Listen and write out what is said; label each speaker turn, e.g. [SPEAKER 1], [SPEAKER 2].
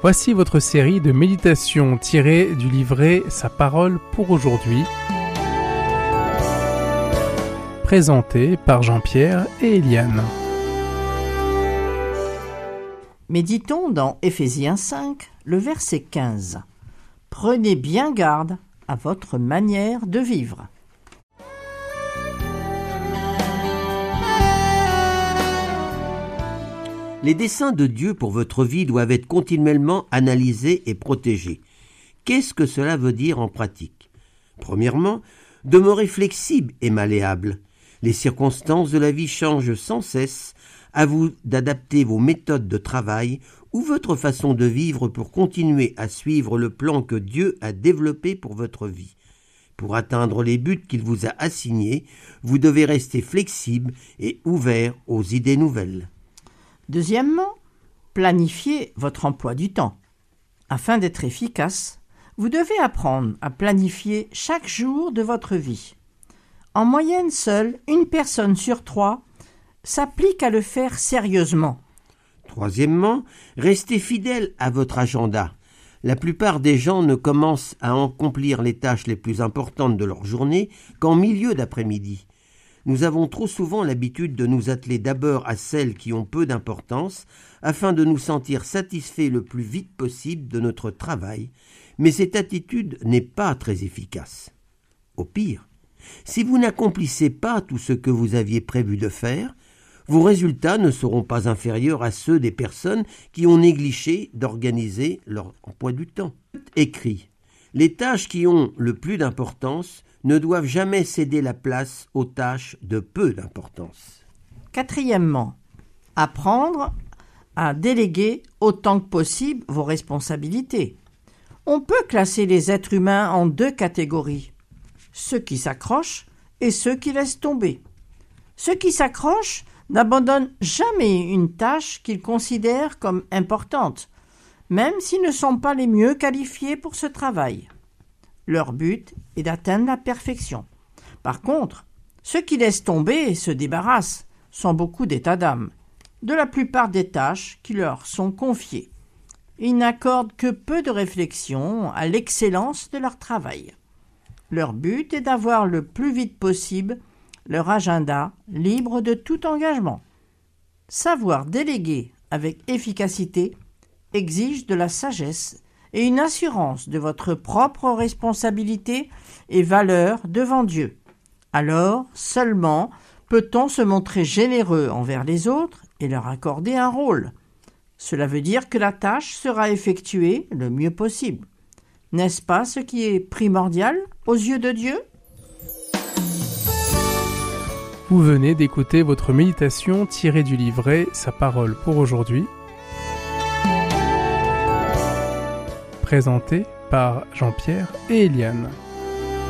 [SPEAKER 1] Voici votre série de méditations tirées du livret Sa parole pour aujourd'hui, présentée par Jean-Pierre et Eliane.
[SPEAKER 2] Méditons dans Éphésiens 5, le verset 15. Prenez bien garde à votre manière de vivre.
[SPEAKER 3] Les desseins de Dieu pour votre vie doivent être continuellement analysés et protégés. Qu'est-ce que cela veut dire en pratique ? Premièrement, demeurez flexible et malléable. Les circonstances de la vie changent sans cesse. À vous d'adapter vos méthodes de travail ou votre façon de vivre pour continuer à suivre le plan que Dieu a développé pour votre vie. Pour atteindre les buts qu'il vous a assignés, vous devez rester flexible et ouvert aux idées nouvelles.
[SPEAKER 2] Deuxièmement, planifiez votre emploi du temps. Afin d'être efficace, vous devez apprendre à planifier chaque jour de votre vie. En moyenne, seule une personne sur 3 s'applique à le faire sérieusement.
[SPEAKER 3] Troisièmement, restez fidèle à votre agenda. La plupart des gens ne commencent à accomplir les tâches les plus importantes de leur journée qu'en milieu d'après-midi. Nous avons trop souvent l'habitude de nous atteler d'abord à celles qui ont peu d'importance afin de nous sentir satisfaits le plus vite possible de notre travail, mais cette attitude n'est pas très efficace. Au pire, si vous n'accomplissez pas tout ce que vous aviez prévu de faire, vos résultats ne seront pas inférieurs à ceux des personnes qui ont négligé d'organiser leur emploi du temps. Écrit, les tâches qui ont le plus d'importance ne doivent jamais céder la place aux tâches de peu d'importance.
[SPEAKER 2] Quatrièmement, apprendre à déléguer autant que possible vos responsabilités. On peut classer les êtres humains en 2 catégories, ceux qui s'accrochent et ceux qui laissent tomber. Ceux qui s'accrochent n'abandonnent jamais une tâche qu'ils considèrent comme importante, même s'ils ne sont pas les mieux qualifiés pour ce travail. Leur but est d'atteindre la perfection. Par contre, ceux qui laissent tomber et se débarrassent sont beaucoup d'état d'âme, de la plupart des tâches qui leur sont confiées. Ils n'accordent que peu de réflexion à l'excellence de leur travail. Leur but est d'avoir le plus vite possible leur agenda libre de tout engagement. Savoir déléguer avec efficacité exige de la sagesse et une assurance de votre propre responsabilité et valeur devant Dieu. Alors seulement peut-on se montrer généreux envers les autres et leur accorder un rôle. Cela veut dire que la tâche sera effectuée le mieux possible. N'est-ce pas ce qui est primordial aux yeux de Dieu ?
[SPEAKER 1] Vous venez d'écouter votre méditation tirée du livret Sa parole pour aujourd'hui, présentée par Jean-Pierre et Eliane.